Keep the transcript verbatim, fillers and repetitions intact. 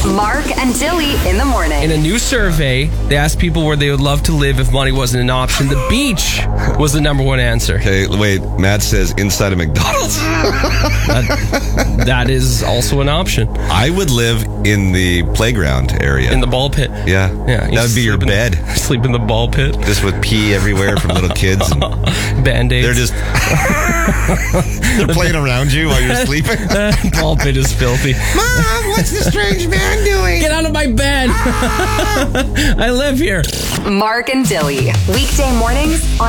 Mark and Dilly in the morning. In a new survey, they asked people where they would love to live if money wasn't an option. The beach was the number one answer. Okay, wait. Matt says inside a McDonald's. That, that is also an option. I would live in the playground area. In the ball pit. Yeah. Yeah. That would be your sleep in bed. The, sleep in the ball pit. Just with pee everywhere from little kids. And Band-Aids. they're just... they're playing around you while you're sleeping. Ball pit is filthy. Mom, what's the strange man doing? Get out of my bed. I live here. Mark and Dilly. Weekday mornings on